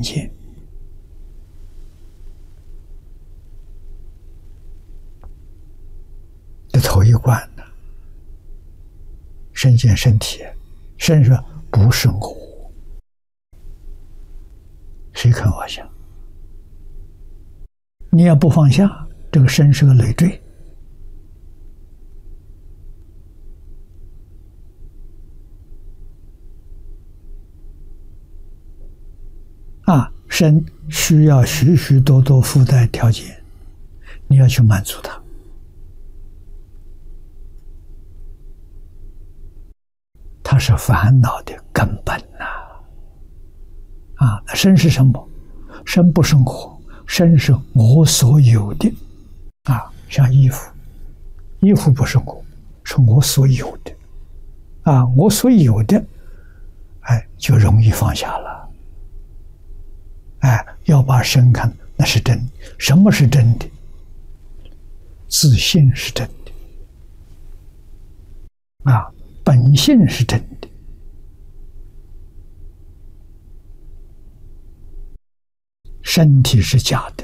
见。这头一关呢，身见身体，身说不是我，谁肯放下？你要不放下，这个身是个累赘。身需要许许多多附带条件，你要去满足它。它是烦恼的根本呐！那身是什么？身不是我，身是我所有的。像衣服，衣服不是我，是我所有的。我所有的，就容易放下了。要把身看，那是真的。什么是真的？自信是真的。本性是真的。身体是假的。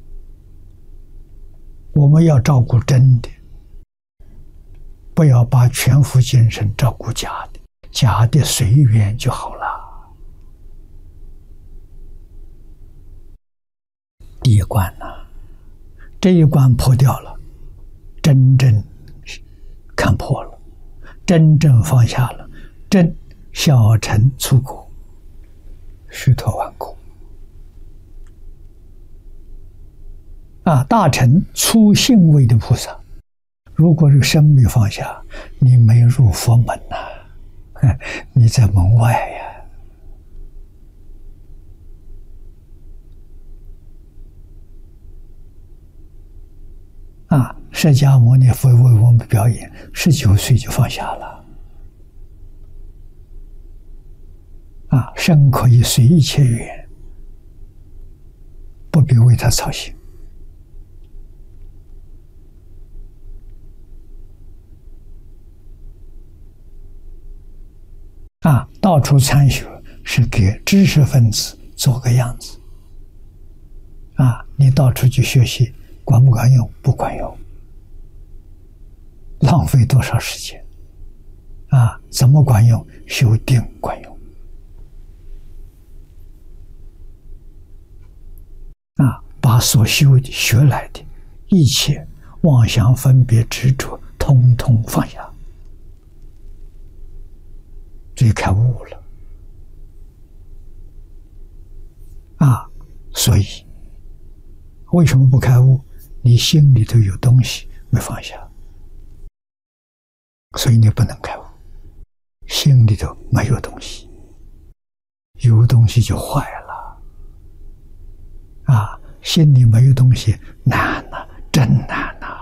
我们要照顾真的，不要把全副精神照顾假的，假的随缘就好了。第一关呢，这一关破掉了，真正看破了，真正放下了，真小乘出果，须陀洹果。大乘出性位的菩萨，如果这个身没放下，你没入佛门呐，你在门外呀。释迦牟尼佛为我们表演，19岁就放下了。身可以随一切缘，不必为他操心。到处参学是给知识分子做个样子。你到处去学习，管不管用？不管用。浪费多少时间？怎么管用？修定管用。把所修的学来的一切妄想分别执着，通通放下，这开悟了。所以为什么不开悟？你心里头有东西没放下，所以你不能开悟。心里头没有东西，有东西就坏了。心里没有东西难呐，真难呐。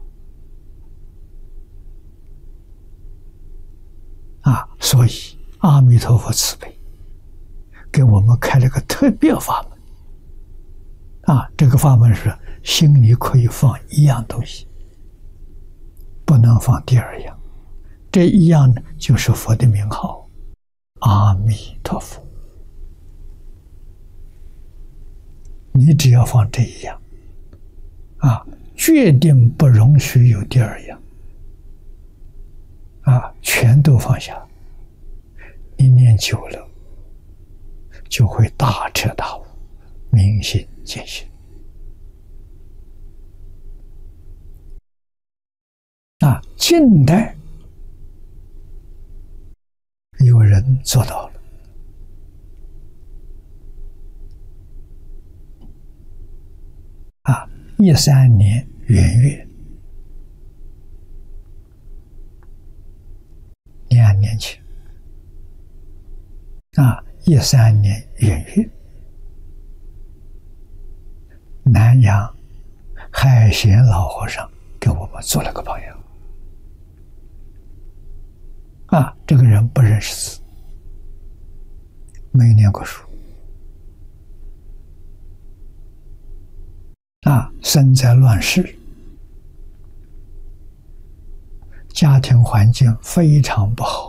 所以阿弥陀佛慈悲，给我们开了个特别法门。这个法门是心里可以放一样东西，不能放第二样。这一样呢，就是佛的名号阿弥陀佛。你只要放这一样，决定不容许有第二样。全都放下，你念久了，就会大彻大悟，明心见性。近代有人做到了。13年元月，2年前，13年元月，南阳海贤老和尚给我们做了个榜样。这个人不认识字，没念过书，生在乱世，家庭环境非常不好。